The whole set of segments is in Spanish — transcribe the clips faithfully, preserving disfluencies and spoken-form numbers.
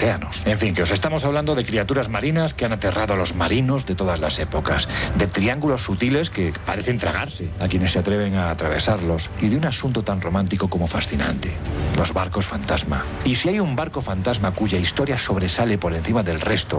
océanos. En fin, que os estamos hablando de criaturas marinas que han aterrado a los marinos de todas las épocas, de triángulos sutiles que parecen tragarse a quienes se atreven a atravesarlos, y de un asunto tan romántico como fascinante: los barcos fantasma. Y si hay un barco fantasma cuya historia sobresale por encima del resto,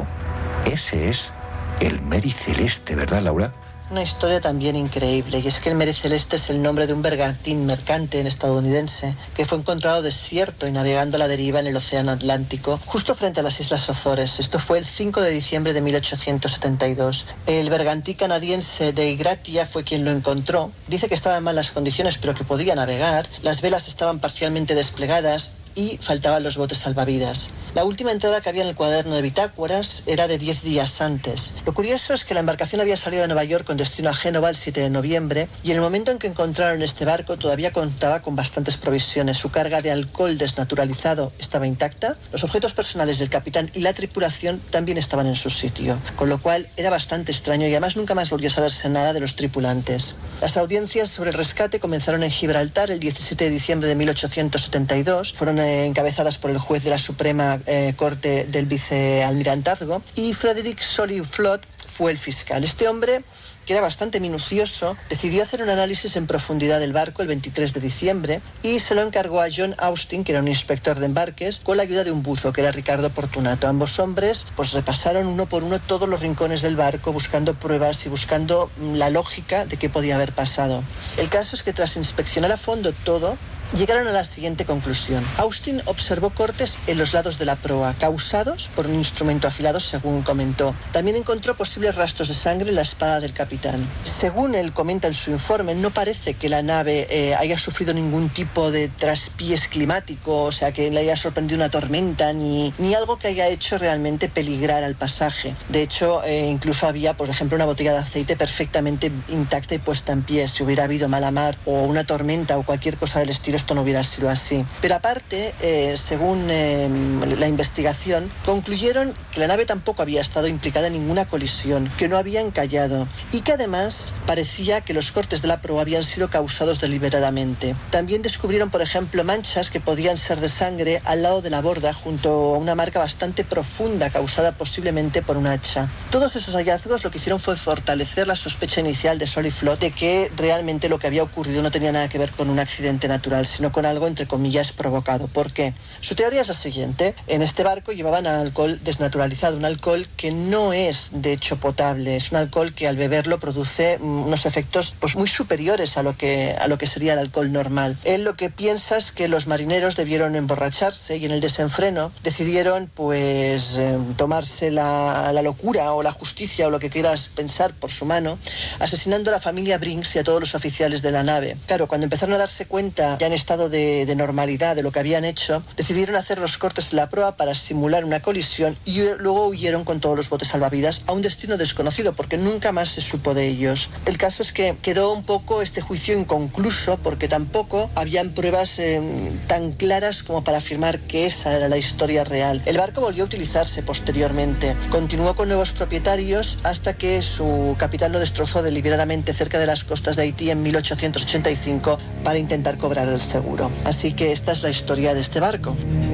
ese es el Mary Celeste, ¿verdad, Laura? Una historia también increíble, y es que el Mary Celeste es el nombre de un bergantín mercante en estadounidense que fue encontrado desierto y navegando a la deriva en el océano Atlántico, justo frente a las Islas Azores. Esto fue el cinco de diciembre de mil ochocientos setenta y dos. El bergantín canadiense de Gratia fue quien lo encontró. Dice que estaba en malas condiciones, pero que podía navegar. Las velas estaban parcialmente desplegadas y faltaban los botes salvavidas. La última entrada que había en el cuaderno de bitácoras era de diez días antes. Lo curioso es que la embarcación había salido de Nueva York con destino a Génova el siete de noviembre, y en el momento en que encontraron este barco todavía contaba con bastantes provisiones. Su carga de alcohol desnaturalizado estaba intacta, los objetos personales del capitán y la tripulación también estaban en su sitio, con lo cual era bastante extraño, y además nunca más volvió a saberse nada de los tripulantes. Las audiencias sobre el rescate comenzaron en Gibraltar el diecisiete de diciembre de mil ochocientos setenta y dos, fueron eh, encabezadas por el juez de la Suprema eh, Corte del Vicealmirantazgo, y Frederick Solly-Flood fue el fiscal. Este hombre, que era bastante minucioso, decidió hacer un análisis en profundidad del barco el veintitrés de diciembre y se lo encargó a John Austin, que era un inspector de embarques, con la ayuda de un buzo, que era Ricardo Portunato. Ambos hombres pues repasaron uno por uno todos los rincones del barco, buscando pruebas y buscando la lógica de qué podía haber pasado. El caso es que tras inspeccionar a fondo todo, llegaron a la siguiente conclusión. Austin observó cortes en los lados de la proa, causados por un instrumento afilado, según comentó. También encontró posibles rastros de sangre en la espada del capitán. Según él comenta en su informe, no parece que la nave eh, haya sufrido ningún tipo de traspiés climático, o sea, que le haya sorprendido una tormenta, ni, ni algo que haya hecho realmente peligrar al pasaje. De hecho, eh, incluso había, por ejemplo, una botella de aceite perfectamente intacta y puesta en pie. Si hubiera habido mala mar o una tormenta o cualquier cosa del estilo, esto no hubiera sido así. Pero aparte, eh, según eh, la investigación, concluyeron que la nave tampoco había estado implicada en ninguna colisión, que no había encallado, y que además parecía que los cortes de la proa habían sido causados deliberadamente. También descubrieron, por ejemplo, manchas que podían ser de sangre al lado de la borda, junto a una marca bastante profunda causada posiblemente por un hacha. Todos esos hallazgos lo que hicieron fue fortalecer la sospecha inicial de Solly-Flood de que realmente lo que había ocurrido no tenía nada que ver con un accidente natural, sino con algo, entre comillas, provocado. ¿Por qué? Su teoría es la siguiente. En este barco llevaban alcohol desnaturalizado, un alcohol que no es, de hecho, potable. Es un alcohol que al beberlo produce unos efectos pues, muy superiores a lo, que, a lo que sería el alcohol normal. Él lo que piensa es que los marineros debieron emborracharse y en el desenfreno decidieron pues eh, tomarse la, la locura o la justicia o lo que quieras pensar por su mano, asesinando a la familia Brinks y a todos los oficiales de la nave. Claro, cuando empezaron a darse cuenta ya en estado de, de normalidad de lo que habían hecho, decidieron hacer los cortes en la proa para simular una colisión y luego huyeron con todos los botes salvavidas a un destino desconocido porque nunca más se supo de ellos. El caso es que quedó un poco este juicio inconcluso porque tampoco habían pruebas eh, tan claras como para afirmar que esa era la historia real. El barco volvió a utilizarse posteriormente, continuó con nuevos propietarios hasta que su capitán lo destrozó deliberadamente cerca de las costas de Haití en mil ochocientos ochenta y cinco para intentar cobrar el seguro. Así que esta es la historia de este barco.